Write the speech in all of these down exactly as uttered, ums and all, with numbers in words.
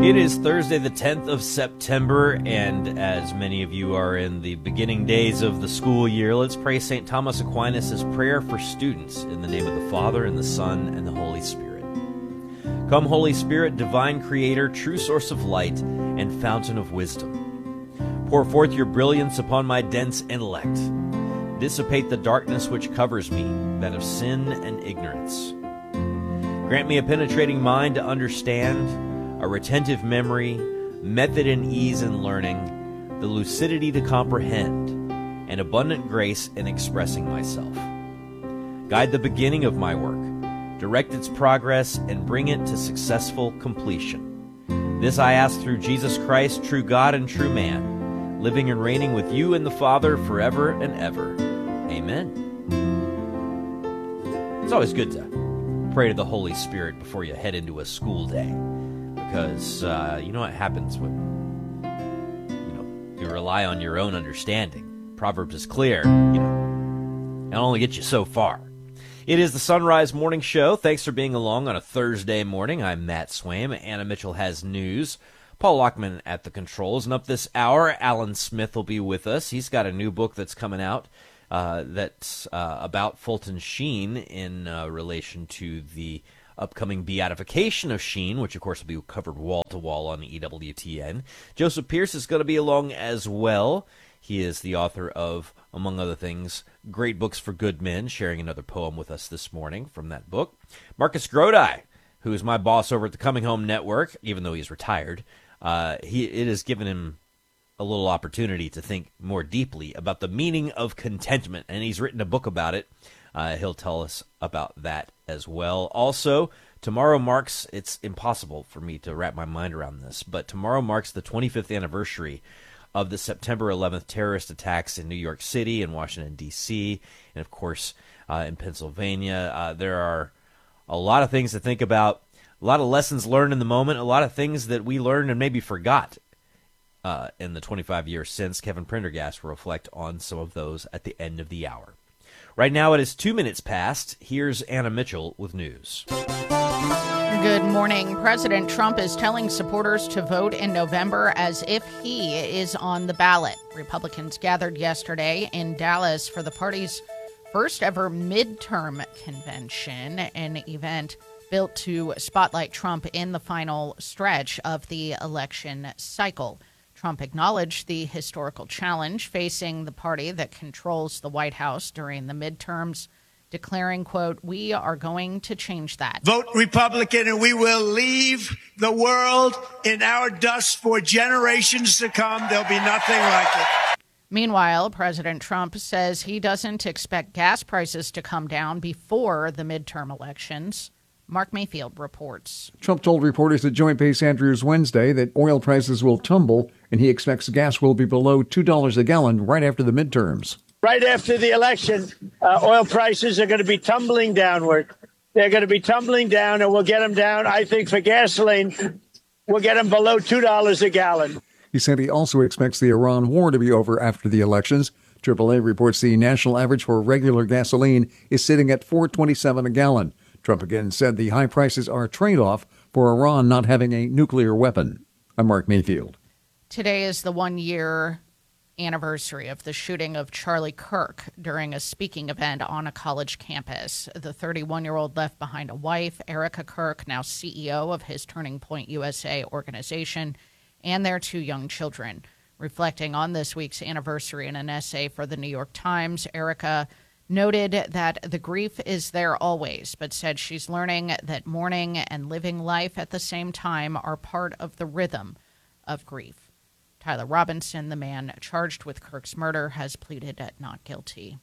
It is Thursday, the tenth of September, and as many of you are in the beginning days of the school year, let's pray Saint Thomas Aquinas' prayer for students in the name of the Father, and the Son, and the Holy Spirit. Come, Holy Spirit, divine Creator, true source of light, and fountain of wisdom. Pour forth your brilliance upon my dense intellect. Dissipate the darkness which covers me, that of sin and ignorance. Grant me a penetrating mind to understand, a retentive memory, method and ease in learning, the lucidity to comprehend, and abundant grace in expressing myself. Guide the beginning of my work, direct its progress, and bring it to successful completion. This I ask through Jesus Christ, true God and true man, living and reigning with you and the Father forever and ever. Amen. It's always good to pray to the Holy Spirit before you head into a school day. Because uh, you know what happens when you know you rely on your own understanding. Proverbs is clear, you know, it'll only get you so far. It is the Sunrise Morning Show. Thanks for being along on a Thursday morning. I'm Matt Swaim. Anna Mitchell has news. Paul Lockman at the controls. And up this hour, Alan Smith will be with us. He's got a new book that's coming out uh, that's uh, about Fulton Sheen in uh, relation to the upcoming beatification of Sheen, which of course will be covered wall-to-wall on E W T N. Joseph Pierce is going to be along as well. He is the author of, among other things, Great Books for Good Men, sharing another poem with us this morning from that book. Marcus Grodi, who is my boss over at the Coming Home Network, even though he's retired, uh, he it has given him a little opportunity to think more deeply about the meaning of contentment, and he's written a book about it. Uh, he'll tell us about that as well. Also, tomorrow marks, it's impossible for me to wrap my mind around this, but tomorrow marks the twenty-fifth anniversary of the September eleventh terrorist attacks in New York City and Washington, D C, and of course uh, in Pennsylvania. Uh, there are a lot of things to think about, a lot of lessons learned in the moment, a lot of things that we learned and maybe forgot uh, in the twenty-five years since. Kevin Prendergast will reflect on some of those at the end of the hour. Right now it is two minutes past. Here's Anna Mitchell with news. Good morning. President Trump is telling supporters to vote in November as if he is on the ballot. Republicans gathered yesterday in Dallas for the party's first ever midterm convention, an event built to spotlight Trump in the final stretch of the election cycle. Trump acknowledged the historical challenge facing the party that controls the White House during the midterms, declaring, quote, "We are going to change that. Vote Republican and we will leave the world in our dust for generations to come. There'll be nothing like it." Meanwhile, President Trump says he doesn't expect gas prices to come down before the midterm elections. Mark Mayfield reports. Trump told reporters at Joint Base Andrews Wednesday that oil prices will tumble and he expects gas will be below two dollars a gallon right after the midterms. Right after the election, uh, oil prices are going to be tumbling downward. They're going to be tumbling down, and we'll get them down, I think, for gasoline, we'll get them below two dollars a gallon. He said he also expects the Iran war to be over after the elections. triple A reports the national average for regular gasoline is sitting at four dollars and twenty-seven cents a gallon. Trump again said the high prices are a trade-off for Iran not having a nuclear weapon. I'm Mark Mayfield. Today is the one-year anniversary of the shooting of Charlie Kirk during a speaking event on a college campus. The thirty-one-year-old left behind a wife, Erica Kirk, now C E O of his Turning Point U S A organization, and their two young children. Reflecting on this week's anniversary in an essay for the New York Times, Erica noted that the grief is there always, but said she's learning that mourning and living life at the same time are part of the rhythm of grief. Tyler Robinson, the man charged with Kirk's murder, has pleaded not guilty.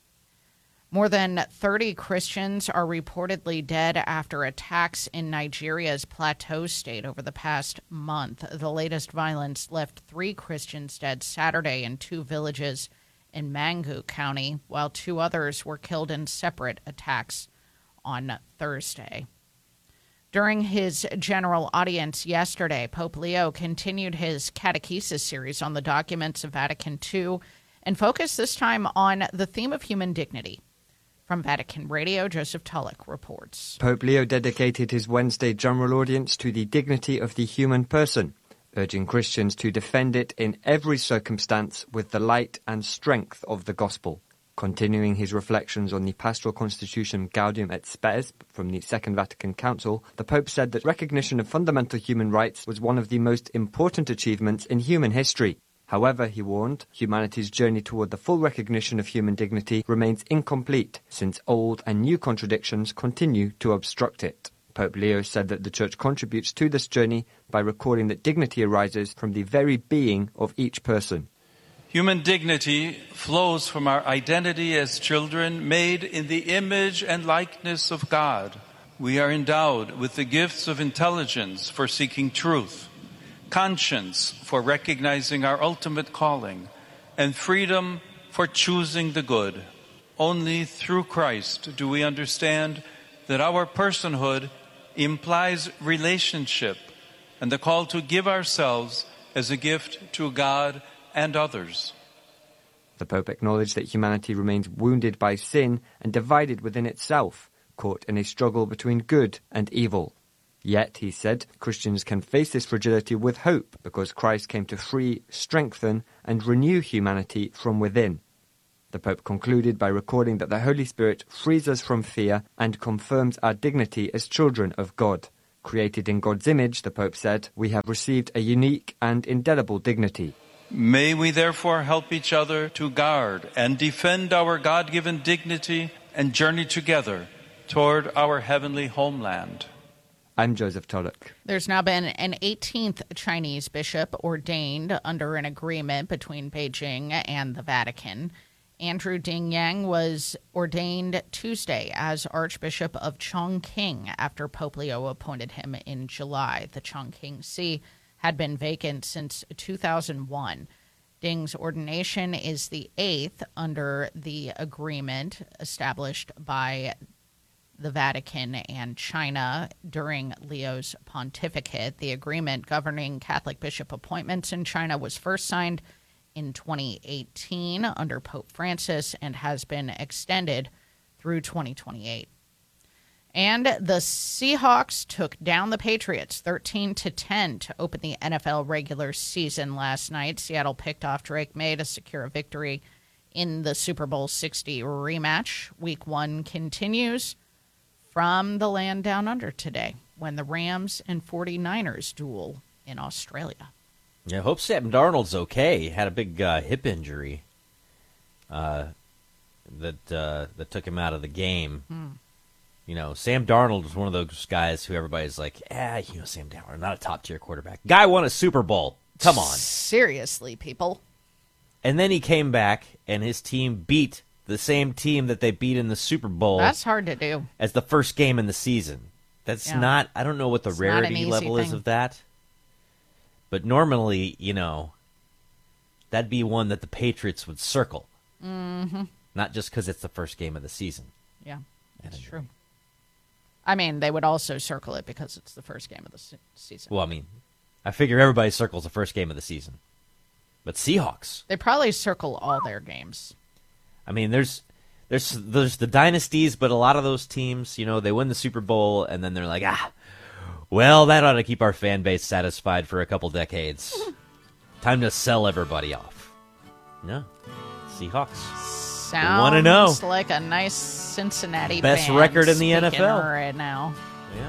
More than thirty Christians are reportedly dead after attacks in Nigeria's Plateau State over the past month. The latest violence left three Christians dead Saturday in two villages in Mangu County, while two others were killed in separate attacks on Thursday. During his general audience yesterday, Pope Leo continued his catechesis series on the documents of Vatican Two and focused this time on the theme of human dignity. From Vatican Radio, Joseph Tulloch reports. Pope Leo dedicated his Wednesday general audience to the dignity of the human person, urging Christians to defend it in every circumstance with the light and strength of the gospel. Continuing his reflections on the pastoral constitution Gaudium et Spes from the Second Vatican Council, the Pope said that recognition of fundamental human rights was one of the most important achievements in human history. However, he warned, humanity's journey toward the full recognition of human dignity remains incomplete, since old and new contradictions continue to obstruct it. Pope Leo said that the Church contributes to this journey by recording that dignity arises from the very being of each person. Human dignity flows from our identity as children made in the image and likeness of God. We are endowed with the gifts of intelligence for seeking truth, conscience for recognizing our ultimate calling, and freedom for choosing the good. Only through Christ do we understand that our personhood implies relationship and the call to give ourselves as a gift to God and others. The Pope acknowledged that humanity remains wounded by sin and divided within itself, caught in a struggle between good and evil. Yet, he said, Christians can face this fragility with hope because Christ came to free, strengthen, and renew humanity from within. The Pope concluded by recording that the Holy Spirit frees us from fear and confirms our dignity as children of God. Created in God's image, the Pope said, we have received a unique and indelible dignity. May we therefore help each other to guard and defend our God-given dignity and journey together toward our heavenly homeland. I'm Joseph Tulloch. There's now been an eighteenth Chinese bishop ordained under an agreement between Beijing and the Vatican. Andrew Ding Yang was ordained Tuesday as Archbishop of Chongqing after Pope Leo appointed him in July. The Chongqing See had been vacant since two thousand one. Ding's ordination is the eighth under the agreement established by the Vatican and China during Leo's pontificate. The agreement governing Catholic bishop appointments in China was first signed in twenty eighteen under Pope Francis and has been extended through twenty twenty-eight. And the Seahawks took down the Patriots thirteen to ten to open the N F L regular season last night. Seattle picked off Drake May to secure a victory in the Super Bowl sixty rematch. Week one continues from the land down under today when the Rams and forty-niners duel in Australia. Yeah, I hope Sam Darnold's okay. He had a big uh, hip injury uh, that uh, that took him out of the game. Hmm. You know, Sam Darnold was one of those guys who everybody's like, ah, you know, Sam Darnold, not a top-tier quarterback. Guy won a Super Bowl. Come on. Seriously, people. And then he came back, and his team beat the same team that they beat in the Super Bowl. That's hard to do. As the first game in the season. That's Yeah. not, I don't know what the It's not an rarity easy level is thing. of that. But normally, you know, that'd be one that the Patriots would circle. Mm-hmm. Not just because it's the first game of the season. Yeah, that's true. I mean, they would also circle it because it's the first game of the se- season. Well, I mean, I figure everybody circles the first game of the season. But Seahawks, They probably circle all their games. I mean, there's there's there's the dynasties, but a lot of those teams, you know, they win the Super Bowl, and then they're like, ah, well, that ought to keep our fan base satisfied for a couple decades. Time to sell everybody off. No, Seahawks. Sounds wanna know. like a nice Cincinnati Best fan record in the N F speaking L. right now. Yeah.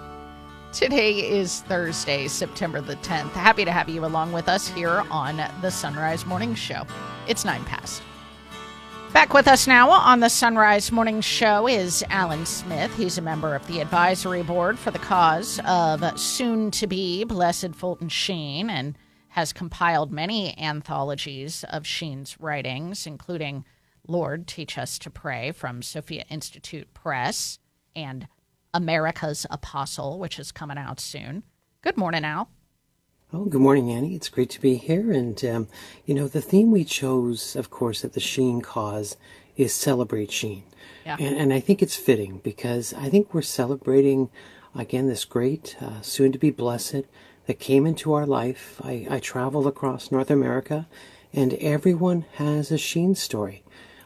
Today is Thursday, September the tenth. Happy to have you along with us here on the Sunrise Morning Show. It's nine past. Back with us now on the Sunrise Morning Show is Alan Smith. He's a member of the advisory board for the cause of soon-to-be Blessed Fulton Sheen and has compiled many anthologies of Sheen's writings, including Lord, Teach Us to Pray from Sophia Institute Press and America's Apostle, which is coming out soon. Good morning, Al. Oh, good morning, Annie. It's great to be here. And, um, you know, the theme we chose, of course, at the Sheen cause is Celebrate Sheen. Yeah. And, and I think it's fitting because I think we're celebrating, again, this great, uh, soon-to-be blessed that came into our life. I, I travel across North America, and everyone has a Sheen story.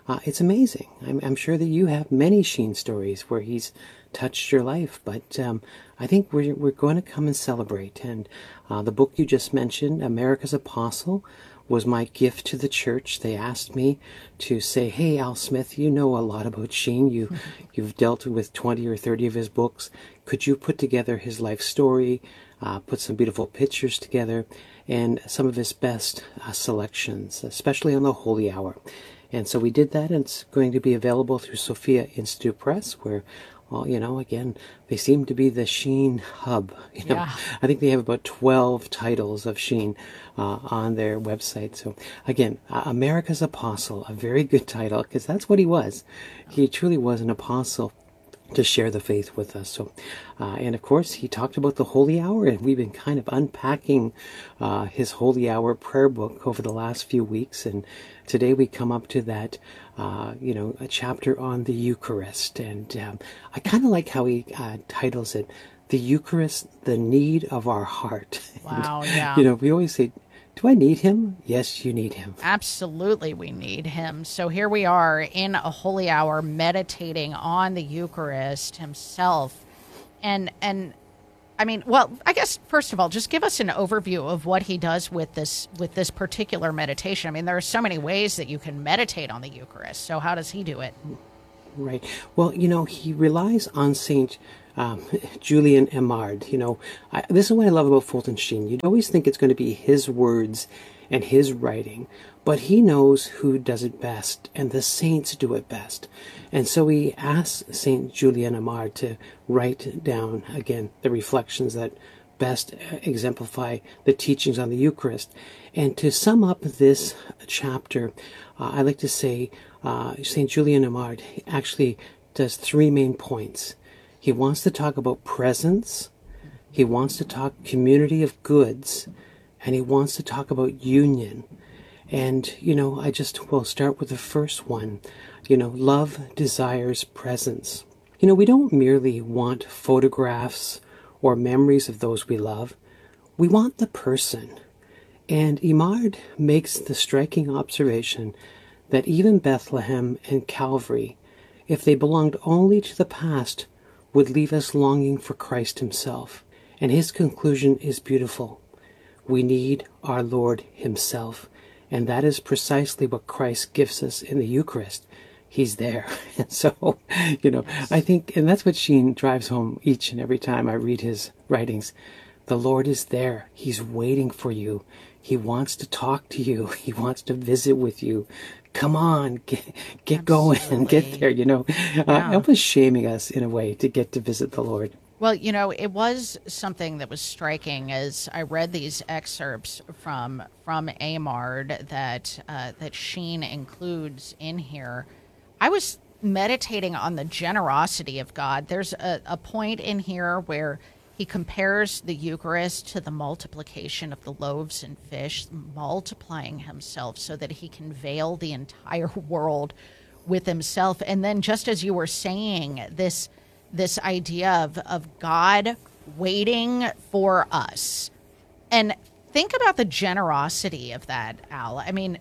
uh, it's amazing. I'm, I'm sure that you have many Sheen stories where he's touched your life, but um, I think we're, we're going to come and celebrate. And uh, the book you just mentioned, America's Apostle, was my gift to the church. They asked me to say, hey, Al Smith, you know a lot about Sheen. You, you've dealt with twenty or thirty of his books. Could you put together his life story, uh, put some beautiful pictures together, and some of his best uh, selections, especially on the Holy Hour? And so we did that, and it's going to be available through Sophia Institute Press, where, well, you know, again, they seem to be the Sheen hub. You know, Yeah. I think they have about twelve titles of Sheen uh, on their website. So again, uh, America's Apostle, a very good title, because that's what he was. He truly was an apostle to share the faith with us. So, uh, and of course, he talked about the Holy Hour, and we've been kind of unpacking uh, his Holy Hour prayer book over the last few weeks. And today we come up to that, uh, you know, a chapter on the Eucharist. And um, I kind of like how he uh, titles it, The Eucharist, the Need of Our Heart. Wow, And, yeah. You know, we always say, do I need him? Yes, you need him. Absolutely, we need him. So here we are in a holy hour meditating on the Eucharist himself. And, and I mean, well, I guess, first of all, just give us an overview of what he does with this, with this particular meditation. I mean, there are so many ways that you can meditate on the Eucharist. So how does he do it? Right. Well, you know, he relies on Saint um, Julian Emard. You know, I, this is what I love about Fulton Sheen. You'd always think it's going to be his words and his writing, but he knows who does it best, and the saints do it best. And so he asks Saint Julian Emard to write down, again, the reflections that best exemplify the teachings on the Eucharist. And to sum up this chapter, uh, I like to say uh, Saint Julian Emard actually does three main points. He wants to talk about presence, he wants to talk community of goods, and he wants to talk about union. And, you know, I just will start with the first one. You know, love desires presence. You know, we don't merely want photographs or memories of those we love. We want the person. And Emard makes the striking observation that even Bethlehem and Calvary, if they belonged only to the past, would leave us longing for Christ himself. And his conclusion is beautiful. We need our Lord himself. And that is precisely what Christ gives us in the Eucharist. He's there. And so, you know, I think, and that's what Sheen drives home each and every time I read his writings. The Lord is there. He's waiting for you. He wants to talk to you. He wants to visit with you. Come on, get, get going and get there, you know. Uh, Yeah. almost shaming us in a way to get to visit the Lord. Well, you know, it was something that was striking as I read these excerpts from from Emard that uh, that Sheen includes in here. I was meditating on the generosity of God. There's a, a point in here where he compares the Eucharist to the multiplication of the loaves and fish, multiplying himself so that he can veil the entire world with himself. And then, just as you were saying, this this idea of, of God waiting for us. And think about the generosity of that, Al. I mean,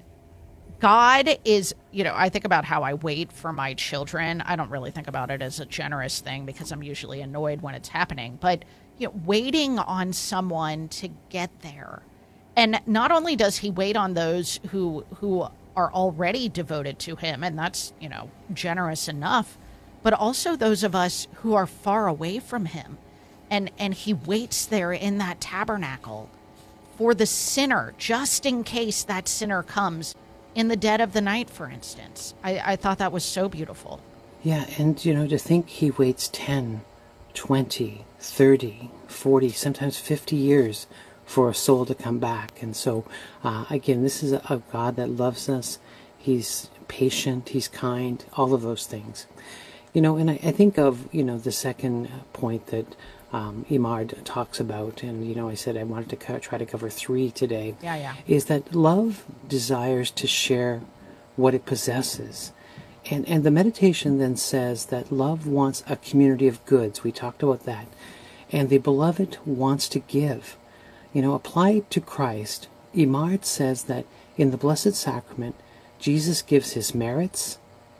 God is, you know, I think about how I wait for my children. I don't really think about it as a generous thing because I'm usually annoyed when it's happening. But, you know, waiting on someone to get there. And not only does he wait on those who who are already devoted to him, and that's, you know, generous enough, but also those of us who are far away from him. And and he waits there in that tabernacle for the sinner, just in case that sinner comes in the dead of the night, for instance. I, I thought that was so beautiful. Yeah, and, you know, to think he waits ten, twenty, thirty, forty, sometimes fifty years for a soul to come back. And so, uh, again, this is a, a God that loves us. He's patient, he's kind, all of those things. You know, and I, I think of, you know, the second point that um, Emard talks about, and, you know, I said I wanted to co- try to cover three today, Yeah, yeah. is that love desires to share what it possesses. And, and the meditation then says that love wants a community of goods. We talked about that. And the beloved wants to give. You know, applied to Christ, Emard says that in the Blessed Sacrament, Jesus gives his merits,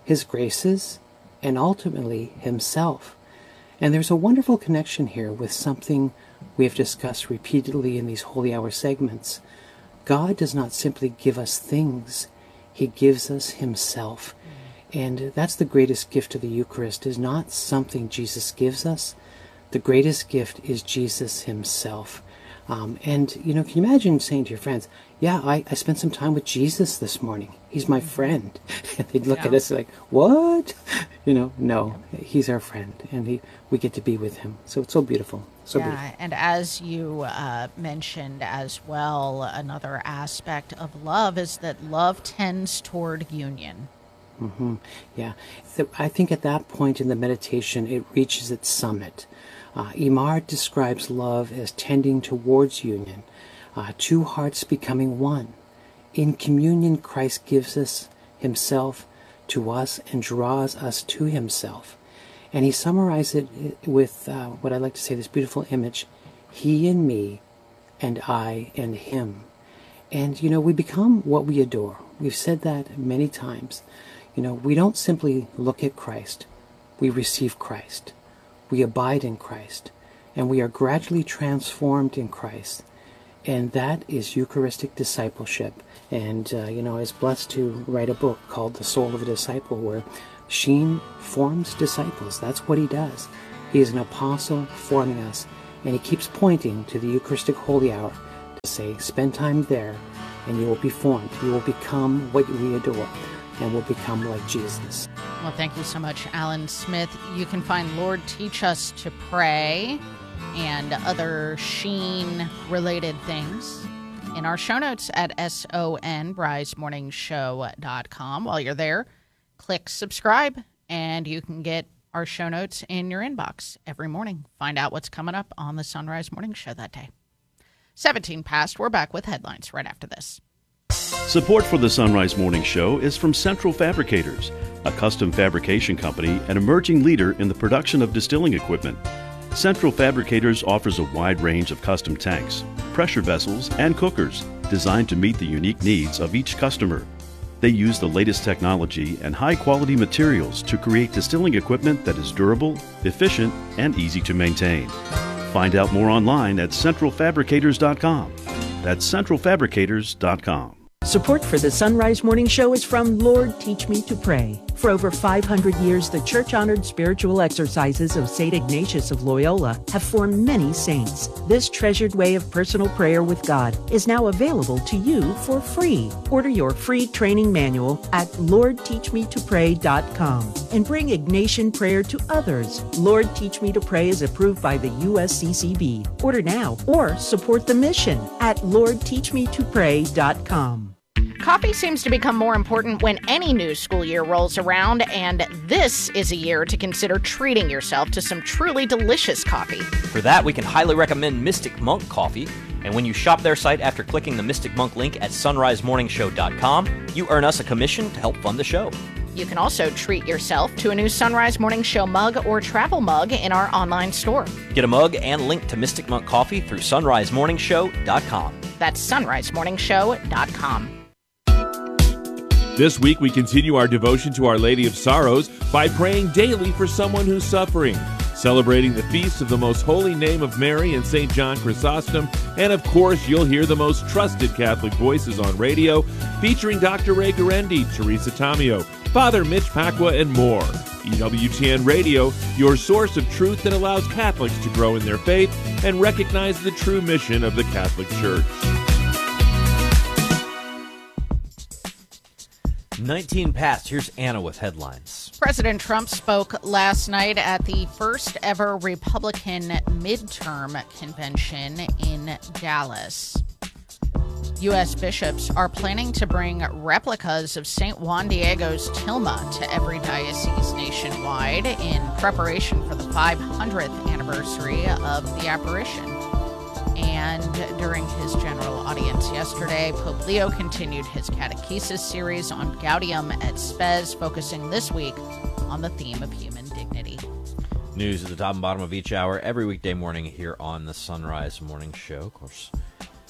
his graces, and ultimately himself. And there's a wonderful connection here with something we have discussed repeatedly in these Holy Hour segments. God does not simply give us things, he gives us himself. And that's the greatest gift of the Eucharist, is not something Jesus gives us. The greatest gift is Jesus himself. Um, and, you know, can you imagine saying to your friends, yeah, I, I spent some time with Jesus this morning. He's my friend. And they'd look Yeah. at us like, what? You know, no, he's our friend. And he, we get to be with him. So it's so beautiful. So yeah, beautiful. and as you uh, mentioned as well, another aspect of love is that love tends toward union. Mm-hmm. Yeah. So I think at that point in the meditation, it reaches its summit. Uh, Imard describes love as tending towards union, uh, two hearts becoming one. In communion, Christ gives us himself to us and draws us to himself. And he summarizes it with uh, what I like to say, this beautiful image, he and me, and I and him. And, you know, we become what we adore. We've said that many times. You know, we don't simply look at Christ. We receive Christ. We abide in Christ. And we are gradually transformed in Christ. And that is Eucharistic discipleship. And, uh, you know, I was blessed to write a book called The Soul of a Disciple, where Sheen forms disciples. That's what he does. He is an apostle forming us. And he keeps pointing to the Eucharistic Holy Hour to say, spend time there, and you will be formed. You will become what we adore, and will become like Jesus. Well, thank you so much, Alan Smith. You can find Lord Teach Us to Pray and other Sheen-related things in our show notes at son bryce morning show dot com. While you're there, click subscribe, and you can get our show notes in your inbox every morning. Find out what's coming up on the Sunrise Morning Show that day. seventeen past, we're back with headlines right after this. Support for the Sunrise Morning Show is from Central Fabricators, a custom fabrication company and emerging leader in the production of distilling equipment. Central Fabricators offers a wide range of custom tanks, pressure vessels, and cookers designed to meet the unique needs of each customer. They use the latest technology and high-quality materials to create distilling equipment that is durable, efficient, and easy to maintain. Find out more online at central fabricators dot com. That's central fabricators dot com. Support for the Sunrise Morning Show is from Lord Teach Me to Pray. For over five hundred years, the church-honored spiritual exercises of Saint Ignatius of Loyola have formed many saints. This treasured way of personal prayer with God is now available to you for free. Order your free training manual at lord teach me to pray dot com and bring Ignatian prayer to others. Lord Teach Me to Pray is approved by the U S C C B. Order now or support the mission at lord teach me to pray dot com. Coffee seems to become more important when any new school year rolls around, and this is a year to consider treating yourself to some truly delicious coffee. For that, we can highly recommend Mystic Monk Coffee. And when you shop their site after clicking the Mystic Monk link at sunrise morning show dot com, you earn us a commission to help fund the show. You can also treat yourself to a new Sunrise Morning Show mug or travel mug in our online store. Get a mug and link to Mystic Monk Coffee through sunrise morning show dot com. That's sunrise morning show dot com. This week, we continue our devotion to Our Lady of Sorrows by praying daily for someone who's suffering, celebrating the feast of the Most Holy Name of Mary and Saint John Chrysostom, and of course, you'll hear the most trusted Catholic voices on radio, featuring Doctor Ray Guarendi, Teresa Tomeo, Father Mitch Pacwa, and more. E W T N Radio, your source of truth that allows Catholics to grow in their faith and recognize the true mission of the Catholic Church. nineteen past. Here's Anna with headlines. President Trump spoke last night at the first ever Republican midterm convention in Dallas. U S bishops are planning to bring replicas of Saint Juan Diego's tilma to every diocese nationwide in preparation for the five hundredth anniversary of the apparition. And during his general audience yesterday, Pope Leo continued his catechesis series on Gaudium et Spes, focusing this week on the theme of human dignity. News at the top and bottom of each hour every weekday morning here on the Sunrise Morning Show. Of course,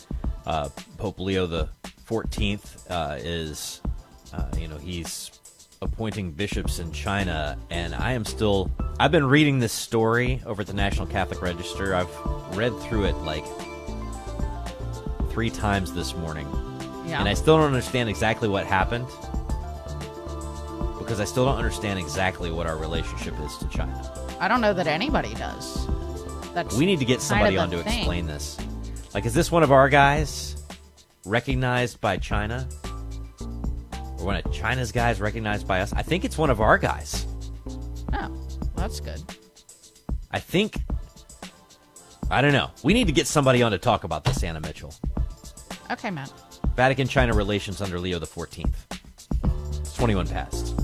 uh, Pope Leo the fourteenth uh, is, uh, you know, he's appointing bishops in China, and I am still... I've been reading this story over at the National Catholic Register. I've read through it like three times this morning. Yeah. And I still don't understand exactly what happened, because I still don't understand exactly what our relationship is to China. I don't know that anybody does. That's we need to get somebody on to thing. explain this. Like, is this one of our guys recognized by China? Or one of China's guys recognized by us? I think it's one of our guys. Oh, that's good. I think... I don't know. We need to get somebody on to talk about this, Anna Mitchell. Okay, Matt. Vatican-China relations under Leo the fourteenth. It's twenty-one past.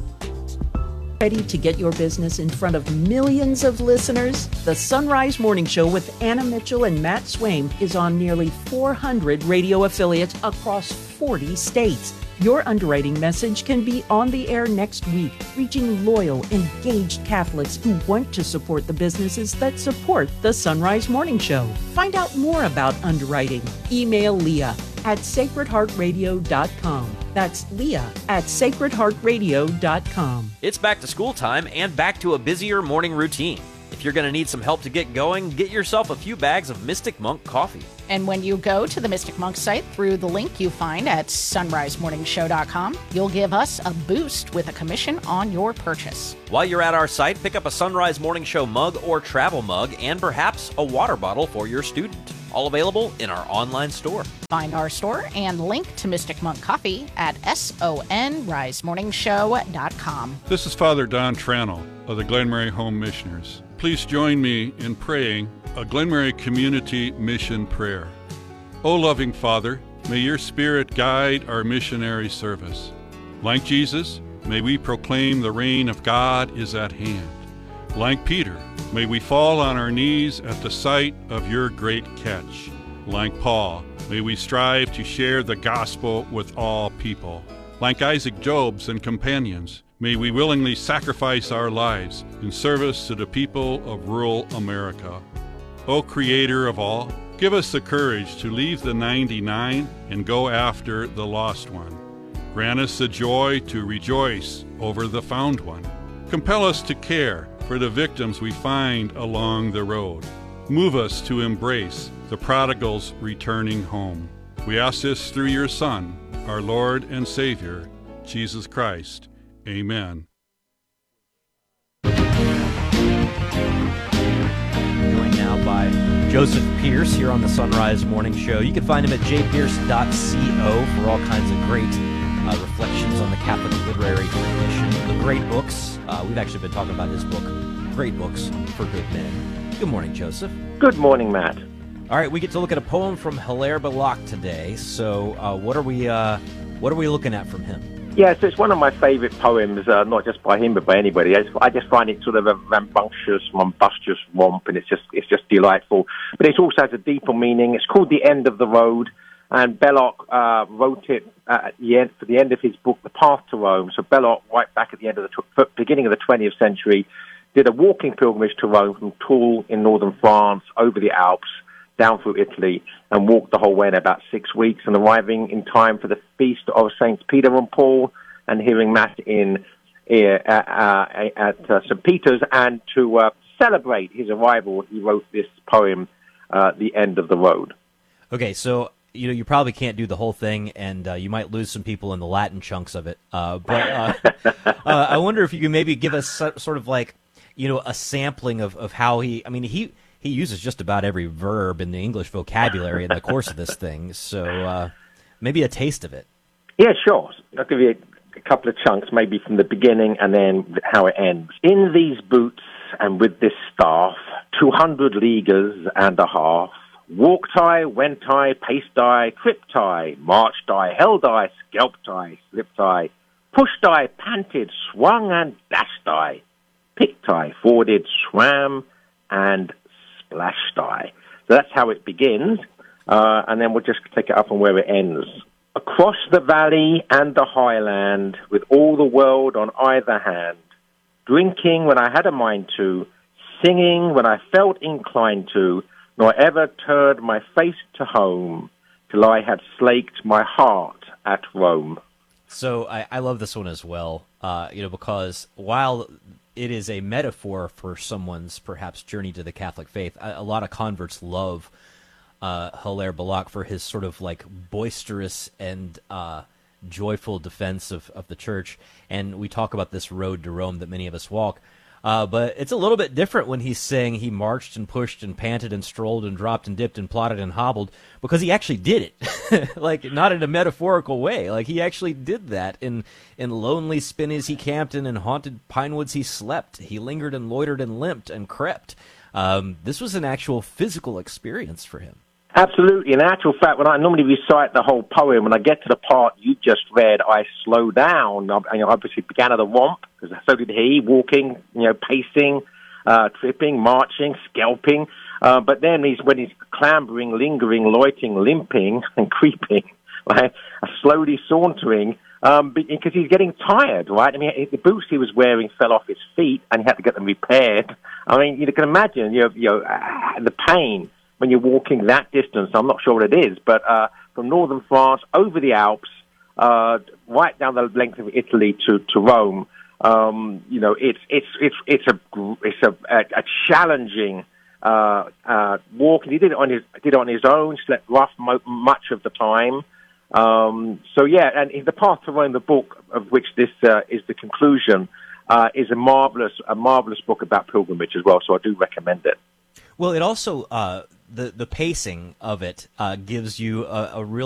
Ready to get your business in front of millions of listeners? The Sunrise Morning Show with Anna Mitchell and Matt Swaim is on nearly four hundred radio affiliates across forty states. Your underwriting message can be on the air next week, reaching loyal, engaged Catholics who want to support the businesses that support the Sunrise Morning Show. Find out more about underwriting. Email Leah at sacred heart radio dot com. That's Leah at sacred heart radio dot com. It's back to school time and back to a busier morning routine. If you're going to need some help to get going, get yourself a few bags of Mystic Monk coffee. And when you go to the Mystic Monk site through the link you find at sunrise morning show dot com, you'll give us a boost with a commission on your purchase. While you're at our site, pick up a Sunrise Morning Show mug or travel mug and perhaps a water bottle for your student. All available in our online store. Find our store and link to Mystic Monk Coffee at sunrise morning show dot com. This is Father Don Tranel of the Glen Mary Home Missioners. Please join me in praying a Glen Mary Community Mission Prayer. O loving Father, may your Spirit guide our missionary service. Like Jesus, may we proclaim the reign of God is at hand. Like Peter, may we fall on our knees at the sight of your great catch. Like Paul, may we strive to share the gospel with all people. Like Isaac Jobs and companions, may we willingly sacrifice our lives in service to the people of rural America. O Creator of all, give us the courage to leave the ninety-nine and go after the lost one. Grant us the joy to rejoice over the found one. Compel us to care for the victims we find along the road. Move us to embrace the prodigals returning home. We ask this through your Son, our Lord and Savior, Jesus Christ. Amen. Joined now by Joseph Pierce here on the Sunrise Morning Show. You can find him at j pierce dot co for all kinds of great uh, reflections on the Catholic literary tradition, the great books. Uh, we've actually been talking about his book, Great Books for Good Men. Good morning, Joseph. Good morning, Matt. All right, we get to look at a poem from Hilaire Belloc today. So, uh, what are we uh, what are we looking at from him? Yes, it's one of my favorite poems, uh, not just by him, but by anybody. I just, I just find it sort of a rambunctious, rumbustious romp, and it's just it's just delightful. But it also has a deeper meaning. It's called The End of the Road, and Belloc uh, wrote it at the end, for the end of his book, The Path to Rome. So Belloc, right back at the end of the tw- beginning of the twentieth century, did a walking pilgrimage to Rome from Toul in northern France, over the Alps, down through Italy, and walked the whole way in about six weeks, and arriving in time for the feast of Saints Peter and Paul, and hearing Mass in uh, uh, at uh, Saint Peter's, and to uh, celebrate his arrival, he wrote this poem, uh, "The End of the Road." Okay, so you know you probably can't do the whole thing, and uh, you might lose some people in the Latin chunks of it. Uh, but uh, uh, I wonder if you could maybe give us sort of like you know a sampling of, of how he. I mean, he. He uses just about every verb in the English vocabulary in the course of this thing, so uh, maybe a taste of it. Yeah, sure. I'll give you a, a couple of chunks, maybe from the beginning and then how it ends. In these boots and with this staff, two hundred leaguers and a half, walked I, went I, paced I, tripped I, marched I, held I, scalped I, slipped I, pushed I, panted, swung and dashed I, picked I, forded, swam, and splashed I. So that's how it begins, uh, and then we'll just take it up on where it ends. Across the valley and the highland, with all the world on either hand, drinking when I had a mind to, singing when I felt inclined to, nor ever turned my face to home, till I had slaked my heart at Rome. So I, I love this one as well, uh, you know, because while it is a metaphor for someone's perhaps journey to the Catholic faith, a, a lot of converts love uh, Hilaire Belloc for his sort of like boisterous and uh, joyful defense of, of the church. And we talk about this road to Rome that many of us walk. Uh, but it's a little bit different when he's saying he marched and pushed and panted and strolled and dropped and dipped and plotted and hobbled, because he actually did it. Like, not in a metaphorical way. Like, he actually did that. In in lonely spinneys he camped in, and haunted pine woods he slept. He lingered and loitered and limped and crept. Um, this was an actual physical experience for him. Absolutely. In actual fact, when I normally recite the whole poem, when I get to the part you just read, I slow down. I, you know, obviously began at a romp, because so did he, walking, you know, pacing, uh, tripping, marching, scalping. Uh, but then he's, when he's clambering, lingering, loitering, limping, and creeping, right, slowly sauntering, um, because he's getting tired, right? I mean, the boots he was wearing fell off his feet, and he had to get them repaired. I mean, you can imagine, you know, you know uh, the pain when you're walking that distance. I'm not sure what it is, but uh, from northern France, over the Alps, uh, right down the length of Italy to, to Rome, um, you know, it's it's it's it's a it's a, a, a challenging uh, uh, walk. He did it on his did it on his own. Slept rough mo- much of the time. Um, so yeah, and the Path to Rome, the book of which this uh, is the conclusion, uh, is a marvelous a marvelous book about pilgrimage as well. So I do recommend it. Well, it also uh, the the pacing of it uh, gives you a, a real